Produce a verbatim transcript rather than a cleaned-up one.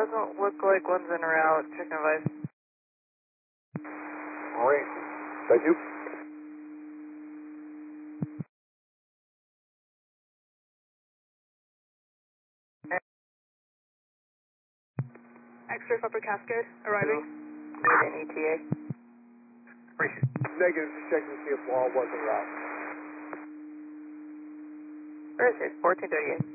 doesn't look like one's en route. Check advice. All right. Thank you. X-ray Upper Cascade, arriving. Need an E T A. Negative, check to see if wall wasn't route. Where is it? fourteen thirty-eight.